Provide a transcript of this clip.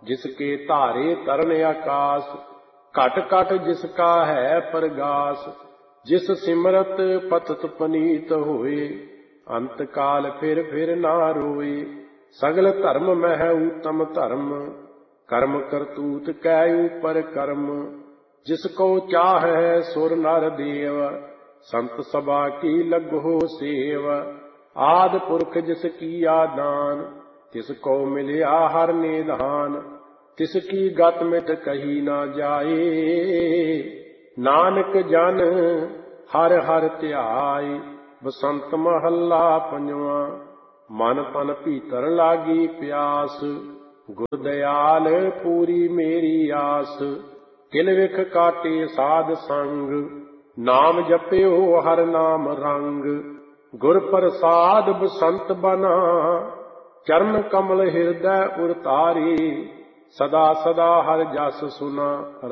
जिसके धारे तरन आकाश। घट घट जिसका है परगास। जिस सिमरत पतत पनीत होए, अंत काल फिर ना रोए। सगल धर्म मह उत्तम धर्म, कर्म करतूत कै ऊपर कर्म। जिसको चाह है सुर नर देव, संत सभा की लगो सेव। आद पुरख जिस किया दान, तिसको मिलिया हर निधान। तिसकी गत मिट कही ना जाए, नानक जन हर हर ध्याए। बसंत महला पंजवा। मन तन भीतर लागी प्यास, गुर दयाल पूरी मेरी आस। किल विख काटे साध संग, नाम जप्यो हर नाम रंग। गुर प्रसाद बसंत बना, चरण कमल हृदय उर तारी। सदा सदा हर जस सुना